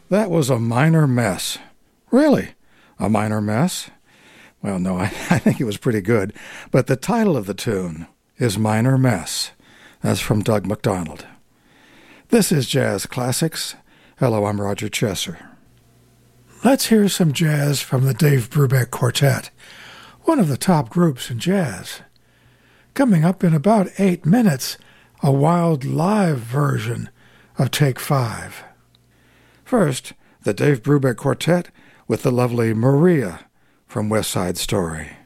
That was a minor mess. Really? A minor mess? Well, no, I think it was pretty good. But the title of the tune is Minor Mess. That's from Doug MacDonald. This is Jazz Classics. Hello, I'm Roger Chesser. Let's hear some jazz from the Dave Brubeck Quartet, one of the top groups in jazz. Coming up in about 8 minutes, a wild live version of Take 5. First, the Dave Brubeck Quartet with the lovely Maria from West Side Story.